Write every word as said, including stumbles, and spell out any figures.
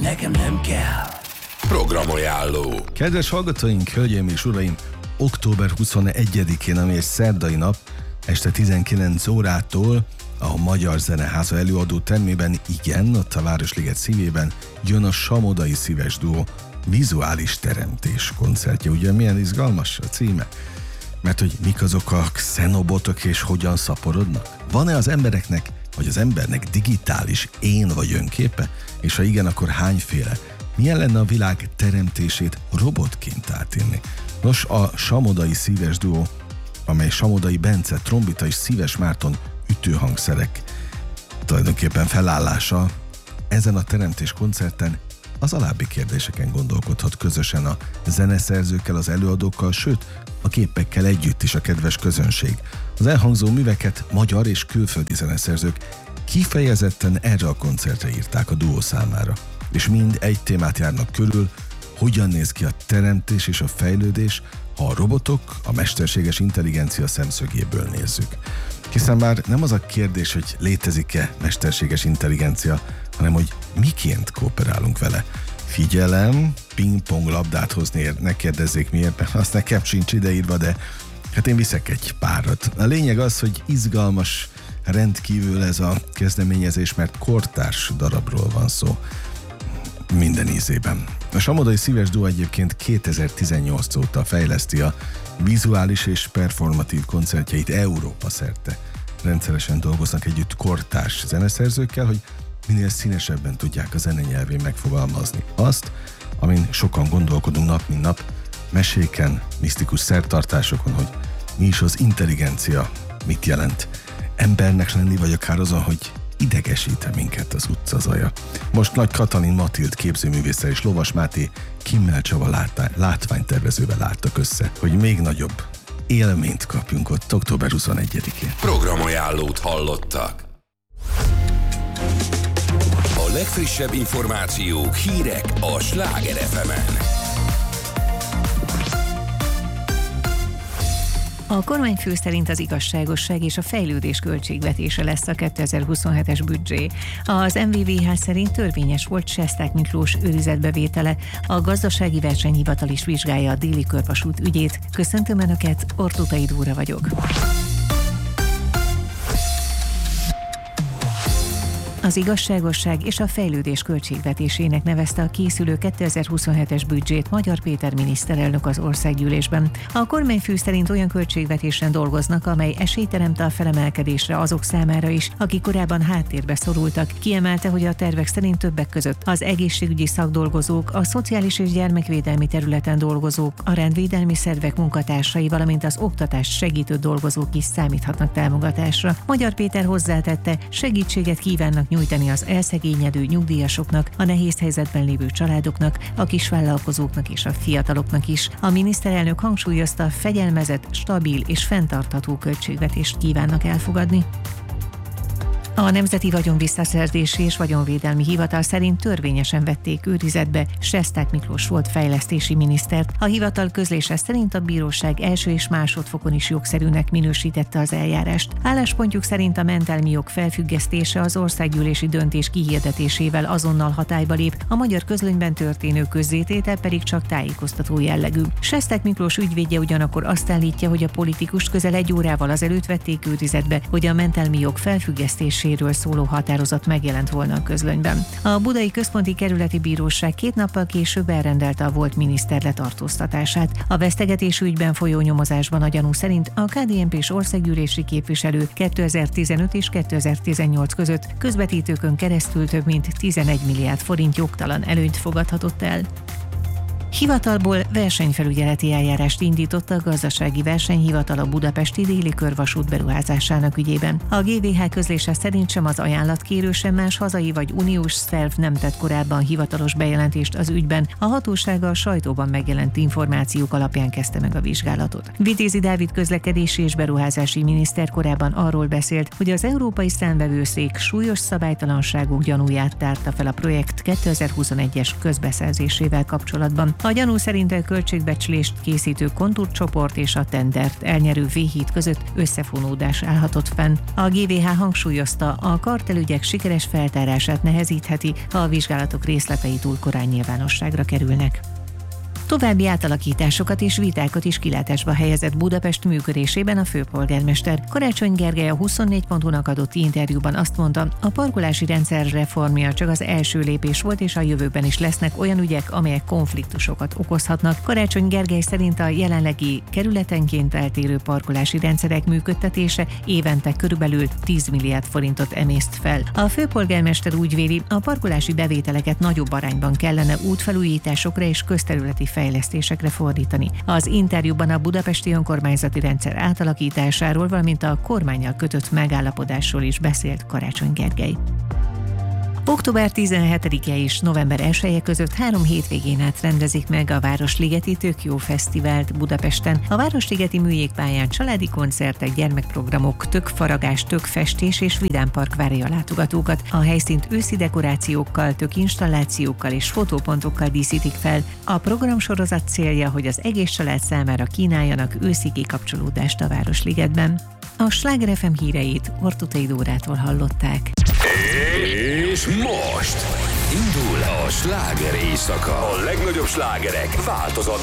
nekem nem kell. Programajánló. Kedves hallgatóink, hölgyeim és uraim, október huszonegyedikén, ami egy szerdai nap, este tizenkilenc órától a Magyar Zeneháza előadó termében, igen, ott a Városliget szívében jön a Samodai Szíves Duó Vizuális Teremtés koncertje. Ugye milyen izgalmas a címe? Mert hogy mik azok a xenobotok és hogyan szaporodnak? Van-e az embereknek, vagy az embernek digitális én vagy önképe? És ha igen, akkor hányféle? Milyen lenne a világ teremtését robotként átélni? Nos, a Samodai Szíves Duó, amely Samodai Bence trombita és Szíves Márton ütőhangszerek tulajdonképpen felállása, ezen a teremtés koncerten az alábbi kérdéseken gondolkodhat közösen a zeneszerzőkkel, az előadókkal, sőt, a képekkel együtt is a kedves közönség. Az elhangzó műveket magyar és külföldi zeneszerzők kifejezetten erre a koncertre írták a duó számára. És mind egy témát járnak körül, hogyan néz ki a teremtés és a fejlődés, ha a robotok, a mesterséges intelligencia szemszögéből nézzük. Hiszen már nem az a kérdés, hogy létezik-e mesterséges intelligencia, hanem hogy miként kooperálunk vele. Figyelem, pingpong labdát hozni, ne kérdezzék miért, mert azt nekem sincs ideírva, de hát én viszek egy párat. A lényeg az, hogy izgalmas, rendkívül ez a kezdeményezés, mert kortárs darabról van szó. Minden ízében. A Samodai Szíves Duó egyébként kétezer-tizennyolc óta fejleszti a vizuális és performatív koncertjeit Európa szerte. Rendszeresen dolgoznak együtt kortárs zeneszerzőkkel, hogy minél színesebben tudják a zene nyelvén megfogalmazni azt, amin sokan gondolkodunk nap, mint nap, meséken, misztikus szertartásokon, hogy mi is az intelligencia, mit jelent embernek lenni, vagy akár azon, hogy idegesít-e minket az utca zaja. Most Nagy Katalin Matild képzőművésszel és Lovas Máté Kimmel Csaba látványtervezővel álltak össze, hogy még nagyobb élményt kapjunk ott október huszonegyedikén. Programajánlót hallottak. A legfrissebb információk, hírek a Sláger ef emen. A kormányfő szerint az igazságosság és a fejlődés költségvetése lesz a kétezer-huszonhetes büdzsé. Az em vé vé há szerint törvényes volt Sesták Miklós őrizetbevétele. A Gazdasági Versenyhivatal is vizsgálja a Déli Körvasút ügyét. Köszöntöm Önöket, Ortutai Dóra vagyok. Az igazságosság és a fejlődés költségvetésének nevezte a készülő kétezer-huszonhetes büdzsét Magyar Péter miniszterelnök az országgyűlésben. A kormányfő szerint olyan költségvetésen dolgoznak, amely esélyt teremt a felemelkedésre azok számára is, akik korábban háttérbe szorultak. Kiemelte, hogy a tervek szerint többek között az egészségügyi szakdolgozók, a szociális és gyermekvédelmi területen dolgozók, a rendvédelmi szervek munkatársai, valamint az oktatást segítő dolgozók is számíthatnak támogatásra. Magyar Péter hozzátette, segítséget kívánnak nyújtani az elszegényedő nyugdíjasoknak, a nehéz helyzetben lévő családoknak, a kisvállalkozóknak és a fiataloknak is. A miniszterelnök hangsúlyozta, fegyelmezett, stabil és fenntartható költségvetést kívánnak elfogadni. A Nemzeti Vagyonvisszaszerzési és Vagyonvédelmi Hivatal szerint törvényesen vették őrizetbe Sesták Miklós volt fejlesztési minisztert. A hivatal közlése szerint a bíróság első és másodfokon is jogszerűnek minősítette az eljárást. Álláspontjuk szerint a mentelmi jog felfüggesztése az országgyűlési döntés kihirdetésével azonnal hatályba lép, a magyar közlönyben történő közzététel pedig csak tájékoztató jellegű. Sesták Miklós ügyvédje ugyanakkor azt állítja, hogy a politikust közel egy órával azelőtt vették őrizetbe, hogy a mentelmi jog felfüggesztésével szóló határozat megjelent volna a közlönyben. A Budai Központi Kerületi Bíróság két nappal később elrendelte a volt miniszter letartóztatását. A vesztegetés ügyben folyó nyomozásban a gyanú szerint a ká dé en pés országgyűlési képviselő kétezer-tizenöt és kétezer-tizennyolc között közvetítőkön keresztül több mint tizenegy milliárd forint jogtalan előnyt fogadhatott el. Hivatalból versenyfelügyeleti eljárást indított a Gazdasági Versenyhivatal a budapesti Déli Körvasút beruházásának ügyében. A gé vé há közlése szerint sem az ajánlatkérő, sem más hazai vagy uniós szerv nem tett korábban hivatalos bejelentést az ügyben. A hatósága a sajtóban megjelent információk alapján kezdte meg a vizsgálatot. Vitézi Dávid közlekedési és beruházási miniszter korábban arról beszélt, hogy az Európai Számvevőszék súlyos szabálytalanságok gyanúját tárta fel a projekt kétezer-huszonegyes közbeszerzésével kapcsolatban. A gyanú szerint a költségbecslést készítő konturcsoport és a tendert elnyerő V-híd között összefonódás állhatott fenn. A gé vé há hangsúlyozta, a kartelügyek sikeres feltárását nehezítheti, ha a vizsgálatok részletei túl korán nyilvánosságra kerülnek. További átalakításokat és vitákat is kilátásba helyezett Budapest működésében a főpolgármester. Karácsony Gergely a huszonnégy pont hu-nak adott interjúban azt mondta, a parkolási rendszer reformja csak az első lépés volt, és a jövőben is lesznek olyan ügyek, amelyek konfliktusokat okozhatnak. Karácsony Gergely szerint a jelenlegi kerületenként eltérő parkolási rendszerek működtetése évente körülbelül tíz milliárd forintot emészt fel. A főpolgármester úgy véli, a parkolási bevételeket nagyobb arányban kellene útfelújításokra és közterületi fejlesztésekre fordítani. Az interjúban a budapesti önkormányzati rendszer átalakításáról, valamint a kormánnyal kötött megállapodásról is beszélt Karácsony Gergely. október tizenhetedike és november elseje között három hétvégén át rendezik meg a Városligeti Tök Jó Fesztivált Budapesten. A Városligeti Műjégpályán családi koncertek, gyermekprogramok, tökfaragás, tökfestés és vidámpark várja a látogatókat. A helyszínt őszi dekorációkkal, tökinstallációkkal és fotópontokkal díszítik fel. A programsorozat célja, hogy az egész család számára kínáljanak őszi kikapcsolódást a Városligetben. A Sláger ef em híreit Ortutai Dórától hallották. És most indul a sláger éjszaka. A legnagyobb slágerek változatlan